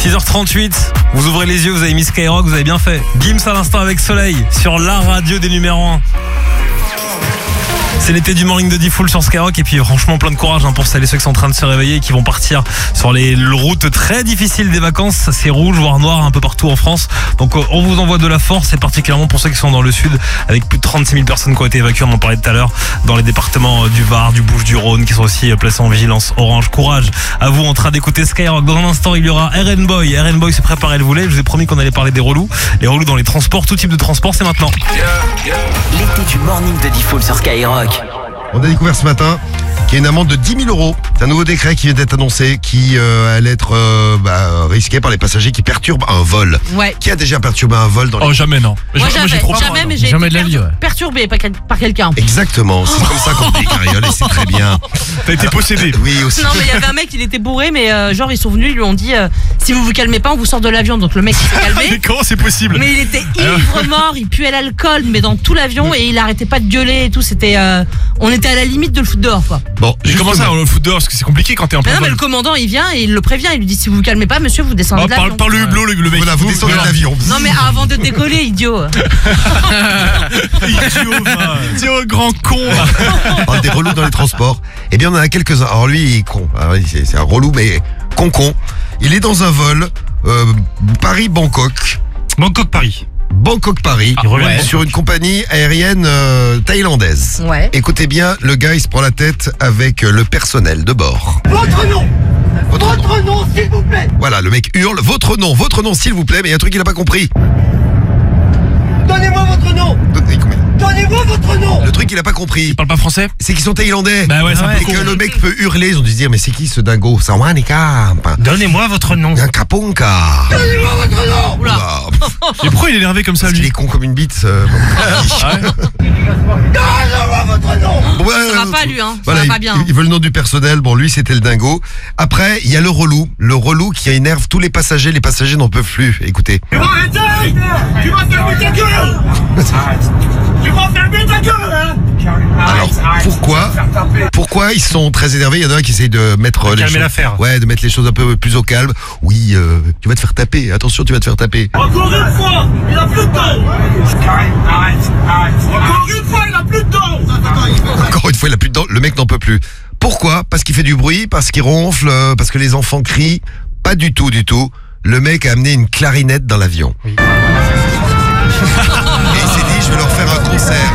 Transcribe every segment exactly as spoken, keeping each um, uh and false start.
six heures trente-huit, vous ouvrez les yeux, vous avez mis Skyrock, vous avez bien fait. Gims à l'instant avec Soleil sur la radio des numéros un. C'est l'été du morning de Diffoul sur Skyrock et puis franchement plein de courage hein, pour celles et ceux qui sont en train de se réveiller et qui vont partir sur les routes très difficiles des vacances. C'est rouge voire noir un peu partout en France. Donc on vous envoie de la force et particulièrement pour ceux qui sont dans le sud avec plus de trente-six mille personnes qui ont été évacuées, on en parlait tout à l'heure, dans les départements du Var, du Bouches-du-Rhône qui sont aussi placés en vigilance orange. Courage à vous en train d'écouter Skyrock. Dans un instant il y aura R N Boy. R N Boy s'est préparé, elle voulait. Je vous ai promis qu'on allait parler des relous. Les relous dans les transports, tout type de transport, c'est maintenant. L'été du morning de Diffoul sur Skyrock. On a découvert ce matin qu'il y a une amende de dix mille euros. C'est un nouveau décret qui vient d'être annoncé qui euh, allait être euh, bah, risqué par les passagers qui perturbent un vol. Ouais. Qui a déjà perturbé un vol dans les... Oh jamais non. Moi jamais, j'ai trop peur, jamais, non. mais j'ai Jamais été de la vie, ouais. perturbé par, quel- par quelqu'un. Exactement, c'est comme ça qu'on dit, Cariole, et c'est très bien. T'as été possédé. Oui, aussi. Non mais il y avait un mec, il était bourré, mais euh, genre ils sont venus, ils lui ont dit euh, si vous vous calmez pas, on vous sort de l'avion. Donc le mec il s'est Mais calmé. comment c'est possible? Mais il était ivre mort, il puait l'alcool, mais dans tout l'avion et il arrêtait pas de gueuler et tout. C'était, euh, on était à la limite de le foutre dehors quoi. Bon, J'ai commencé à le foot dehors parce que c'est compliqué quand t'es en Mais plein non mais vol. le commandant il vient et il le prévient, il lui dit si vous vous calmez pas, monsieur vous descendez Oh, de l'avion. par, par le hublot, le, le mec. Voilà, vous descendez de l'avion. Non mais avant de décoller, idiot. Idiot, va. Idiot, grand con. On parle des relous dans les transports. Eh bien, on en a quelques-uns. Alors lui, il est con. Alors, oui, c'est, c'est un relou, mais con-con. Il est dans un vol euh, Paris-Bangkok. Bangkok-Paris. Bangkok-Paris. Ah, ouais. Sur une compagnie aérienne euh, thaïlandaise. Ouais. Écoutez bien, le gars, il se prend la tête avec euh, le personnel de bord. Votre nom Votre, Votre nom, s'il vous plaît. Voilà, le mec hurle, votre nom, votre nom, s'il vous plaît, mais il y a un truc qu'il n'a pas compris. Donnez-moi votre nom. Donnez- Donnez-moi votre nom. Le truc qu'il n'a pas compris, Il parle pas français? c'est qu'ils sont thaïlandais. Bah ouais, c'est un peu Et que con. le mec peut hurler, ils ont dû se dire, mais c'est qui ce dingo? Sawanika, Donnez-moi votre nom. un kaponka. Donnez-moi votre nom. Oula. Oula. Mais pourquoi il est énervé comme ça Parce qu'il lui? est con comme une bite. euh, Donnez-moi votre nom. Ouais, Ça va euh, pas lui hein, ça Voilà, va il, pas bien. il veut le nom du personnel. Bon, lui, c'était le dingo. Après, il y a le relou. Le relou qui énerve tous les passagers. Les passagers n'en peuvent plus. Écoutez. Tu vas arrêter. Tu vas fermer ta gueule. Tu vas fermer ta gueule, hein. Alors, pourquoi Pourquoi ils sont très énervés? Il y en a un qui essaye de mettre les calmer choses, l'affaire. ouais, de mettre les choses un peu plus au calme. Oui, euh, tu vas te faire taper. Attention, tu vas te faire taper. Encore une fois, il a plus de temps. Encore une fois, il a plus de temps. Encore une fois, il a plus de dents. Le mec n'en peut plus. Pourquoi? Parce qu'il fait du bruit, parce qu'il ronfle, euh, parce que les enfants crient. Pas du tout, du tout. Le mec a amené une clarinette dans l'avion. Et il s'est dit, je vais leur faire un concert.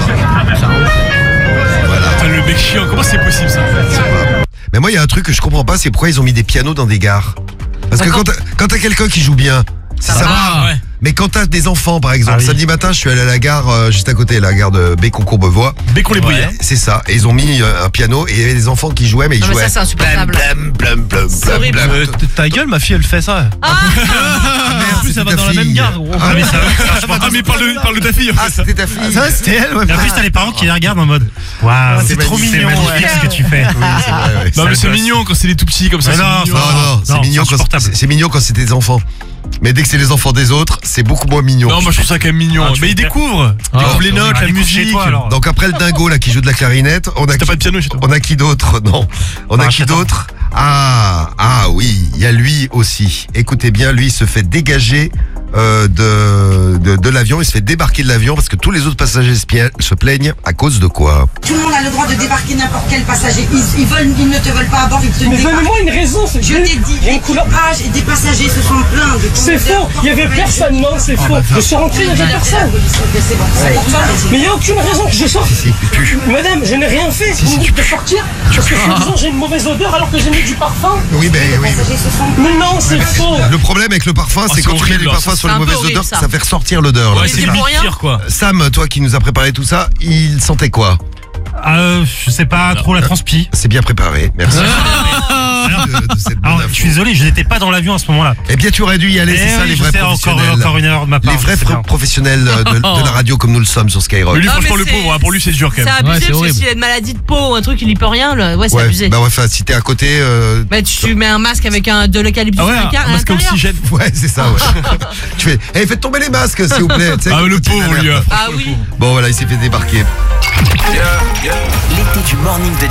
Voilà. Ah, le mec chiant, comment c'est possible ça? Mais moi, il y a un truc que je comprends pas, c'est pourquoi ils ont mis des pianos dans des gares. Parce que quand t'as, quand t'as quelqu'un qui joue bien, ça, ça va. Ah ouais. Mais quand t'as des enfants, par exemple, Ah oui. samedi matin, je suis allé à la gare, euh, juste à côté, la gare de Bécon-Courbevoie. Bécon les bruyères. C'est ça. Et ils ont mis euh, un piano et il y avait des enfants qui jouaient, mais ils Non, mais jouaient. ça, c'est insupportable. Blam, blam, blam, C'est blam, horrible. blam. Euh, t- ta gueule, ma fille, elle fait ça. Ah, Merde, en plus, c'était ça va ta dans la même fille. gare, gros. Ah, mais ça, Ah mais parle de, parle de ta fille en ah, fait. c'était ta fille. Ça, c'était elle, ouais. En plus, t'as les parents qui les regardent en mode waouh, c'est c'est trop magnifique, mignon, c'est ouais, magnifique. ce que tu fais. Oui, c'est vrai, ouais. Non mais Ça c'est gosse. mignon quand c'est des tout petits comme ça. Mais c'est non, mignon. Non, non, c'est Non, mignon c'est quand insupportable. c'est, c'est mignon quand c'est des enfants. Mais dès que c'est les enfants des autres, c'est beaucoup moins mignon. Non, moi je trouve ça quand même mignon. Ah, tu mais il fais- découvre. Ah, Découvre les c'est notes, horrible. la Ah, découvre chez musique. toi, alors. Donc après le dingo là qui joue de la clarinette, on a T'as qui, pas de piano chez toi? on a qui d'autre? Non. On a Ah, qui j'attends. d'autre? Ah, ah oui, il y a lui aussi. Écoutez bien, lui il se fait dégager euh, de, de, de l'avion, il se fait débarquer de l'avion parce que tous les autres passagers se, pia- se plaignent à cause de quoi? Tout le monde a le droit de débarquer n'importe quel passager. Ils, ils veulent, ils ne te veulent pas à bord, ils te Mais débarquent. donnez-moi une raison. c'est- Je t'ai dit, Il y a une couleur- l'équipage et des passagers se sont plaints de ton C'est odeur faux. Il y avait corporelle. personne. Non, c'est faux. Je suis rentré, il y avait personne. C'est bon, c'est pour toi. Mais il n'y a aucune raison que je sorte. Si, mais tu- Madame, je n'ai rien fait. Vous me dites de sortir parce que soi-disant j'ai une mauvaise odeur alors que j'ai mis du parfum. Oui, mais oui. Les passagers se sont Mais non, c'est faux. Le problème avec le parfum, c'est c'est quand tu mets horrible, du parfum ça. sur C'est les un peu mauvaises horrible, odeurs, ça. ça fait ressortir l'odeur. là. Ouais, c'est c'est pour limite rien. pire quoi. Sam, toi qui nous a préparé tout ça, il sentait quoi? Euh, je sais pas trop la transpi. C'est bien préparé, merci. Alors, de, de cette bonne alors, info. je suis désolé, je n'étais pas dans l'avion à ce moment-là. Eh bien, tu aurais dû y aller, c'est Eh ça oui, les je vrais sais, encore, professionnels. encore une erreur de ma part. Les vrais je sais pro- bien. professionnels euh, de, de la radio comme nous le sommes sur Skyrock. Mais lui Non, franchement mais le c'est- pauvre, hein, pour lui c'est dur quand c'est même. abusé Ouais, c'est parce que horrible. s'il a une maladie de peau ou un truc, il y peut rien. Là. Ouais, c'est Ouais, abusé. bah ouais, enfin, si t'es à côté, euh, Bah, tu mets un masque avec un de l'eucalyptus Ah ouais, à l'intérieur. un masque à oxygène. ouais, c'est ça, ouais. Tu fais, eh, faites tomber les masques, s'il vous plaît. Tu sais, Ah comme le quand il pauvre alerte. lui. hein. Ah oui. Bon, voilà, il s'est fait débarquer. L'été du morning de